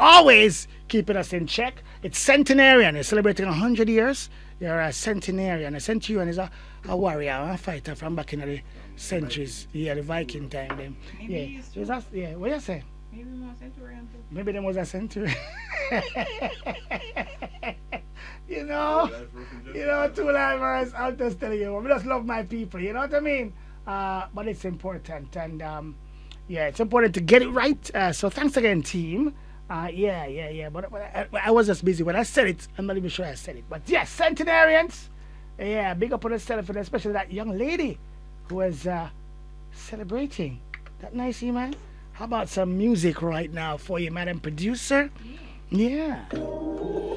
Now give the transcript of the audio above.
always keeping us in check. It's centenarian. It's celebrating 100 years. You're a centenarian. A centurion is a warrior, a fighter from back in the centuries. Yeah, the Viking time. Them. Yeah. Yeah. What you say? Maybe more centurion too. Maybe them was a centurion. you know, two livers. I'm just telling you, I just love my people. You know what I mean? But it's important, and yeah, it's important to get it right. So thanks again, team. Yeah. But I was just busy when I said it. I'm not even sure I said it. But yes, centenarians. Yeah, big up on yourself, and especially that young lady who was celebrating. That nice, man. How about some music right now for you, madam producer? Yeah.